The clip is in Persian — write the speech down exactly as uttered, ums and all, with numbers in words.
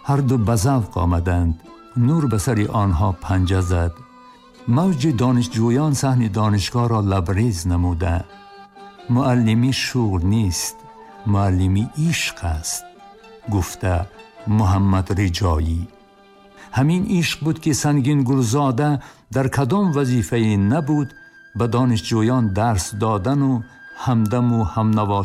هر دو به ذوق آمدند. نور به سر آنها پنجه زد. موج دانشجویان صحن دانشگاه را لبریز نموده. معلمی شغل نیست، معلمی عشق است، گفته محمد رجایی. همین عشق بود که سنگین گلزاده در کدام وظیفه نبود به دانشجویان درس دادن و همدم و همنوا